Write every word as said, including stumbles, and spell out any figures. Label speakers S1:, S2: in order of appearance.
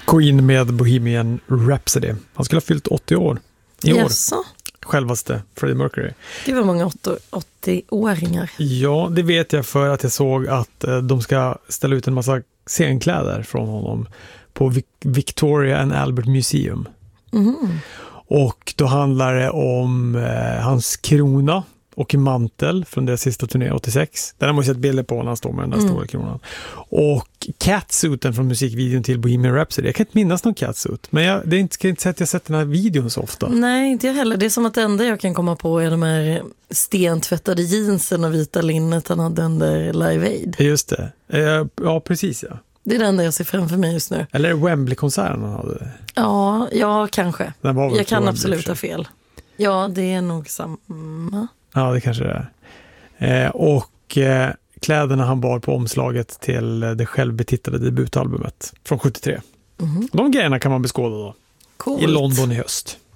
S1: Queen med Bohemian Rhapsody. Han skulle ha fyllt åttio år i år.
S2: Jaså?
S1: Självaste Freddie Mercury.
S2: Det var många åttio-åringar.
S1: Ja, det vet jag för att jag såg att eh, de ska ställa ut en massa scenkläder från honom på Victoria and Albert Museum.
S2: Mm.
S1: Och då handlar det om eh, hans krona och mantel från deras sista turné åttiosex. Den har man sett bilder på när han står med den där mm. stora kronan. Och catsuiten från musikvideon till Bohemian Rhapsody. Jag kan inte minnas någon catsuit. Men jag, det är inte, inte så att jag sett den här videon så ofta.
S2: Nej, inte jag heller. Det är som att det enda jag kan komma på är de här stentvättade jeansen och vita linnet han hade under Live Aid.
S1: Just det. Eh, ja, precis ja.
S2: Det är det enda jag ser framför mig just nu.
S1: Eller Wembley-konserten han hade.
S2: Ja, ja kanske. Jag kan
S1: Wembley,
S2: absolut ha fel. Ja, det är nog samma.
S1: Ja, det kanske det är. Eh, och eh, kläderna han bar på omslaget till det självbetitlade debutalbumet från sjuttiotre. Mm-hmm. De grejerna kan man beskåda då.
S2: Coolt.
S1: I London i höst.